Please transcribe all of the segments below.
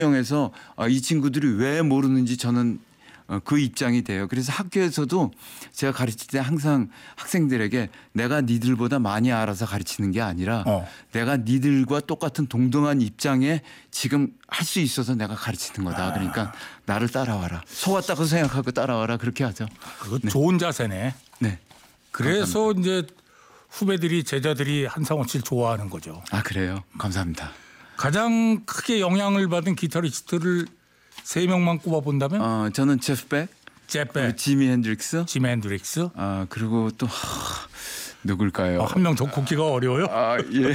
에서 이 친구들이 왜 모르는지 저는 그 입장이 돼요. 그래서 학교에서도 제가 가르칠 때 항상 학생들에게 내가 니들보다 많이 알아서 가르치는 게 아니라 내가 니들과 똑같은 동등한 입장에 지금 할 수 있어서 내가 가르치는 거다. 그러니까 나를 따라와라. 속았다고 생각하고 따라와라. 그렇게 하죠. 그거 좋은 자세네. 네. 그래서 감사합니다. 이제 후배들이 제자들이 한상원 씨를 좋아하는 거죠. 아 그래요? 감사합니다. 가장 크게 영향을 받은 기타리스트를 3명만 꼽아본다면? 저는 제프 백, 제페, 지미 핸드릭스, 짐 핸드릭스. 그리고 또 누굴까요? 한 명 더 꼽기가 어려워요. 예.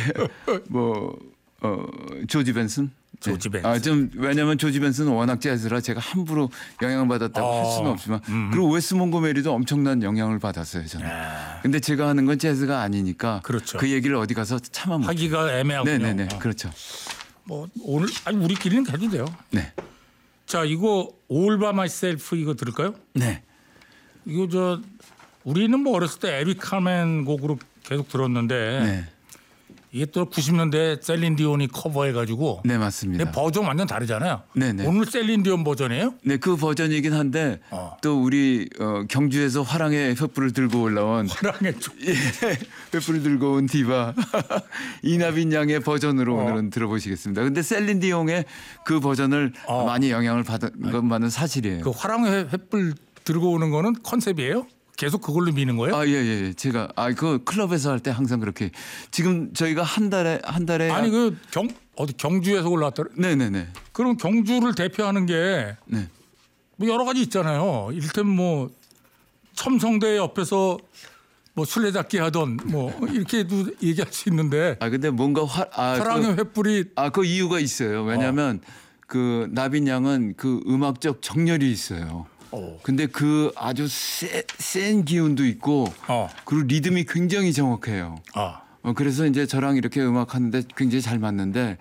조지 벤슨. 조지 벤슨. 좀 왜냐하면 조지 벤슨은 워낙 재즈라 제가 함부로 영향을 받았다고 할 수는 없지만 그리고 웨스 몽고메리도 엄청난 영향을 받았어요 저는. 근데 제가 하는 건 재즈가 아니니까 그렇죠. 그 얘기를 어디 가서 차마 못. 하기가 애매하군요. 네네네. 그렇죠. 뭐 오늘 우리끼리는 해도 돼요. 네. 자 이거 All by myself 이거 들을까요? 네. 이거 우리는 뭐 어렸을 때 에릭 칼맨 곡으로 계속 들었는데 네. 이게 또 90년대 셀린 디온이 커버해가지고 네 맞습니다. 근데 버전 완전 다르잖아요. 네네. 오늘 셀린 디온 버전이에요? 네, 그 버전이긴 한데 또 우리 경주에서 화랑의 횃불을 들고 올라온 화랑의 쪽. 횃불을 들고 온 디바 이나빈 양의 버전으로 오늘은 들어보시겠습니다. 근데 셀린 디옹의 그 버전을 많이 영향을 받은 것만은 사실이에요. 그 화랑의 횃불 들고 오는 거는 컨셉이에요? 계속 그걸로 미는 거예요? 예. 제가 그 클럽에서 할 때 항상 그렇게 지금 저희가 한 달에 아니 어디 경주에서 올라왔더라. 네네네. 그럼 경주를 대표하는 게 네. 뭐 여러 가지 있잖아요. 이를테면 뭐 첨성대 옆에서 뭐 술래잡기 하던 뭐 이렇게도 얘기할 수 있는데. 근데 뭔가 화랑의 횃불이 그 이유가 있어요. 왜냐하면 그 나빈 양은 그 음악적 정열이 있어요. 근데 그 아주 센 기운도 있고 그리고 리듬이 굉장히 정확해요. 그래서 이제 저랑 이렇게 음악하는데 굉장히 잘 맞는데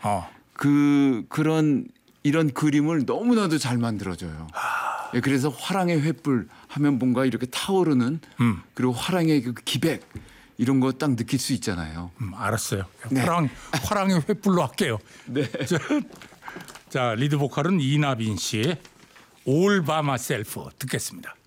이런 그림을 너무나도 잘 만들어줘요. 예, 그래서 화랑의 횃불 하면 뭔가 이렇게 타오르는 그리고 화랑의 그 기백 이런 거 딱 느낄 수 있잖아요. 알았어요. 네. 화랑의 횃불로 할게요. 네. 자 리드 보컬은 이나빈 씨의 All by myself 듣겠습니다.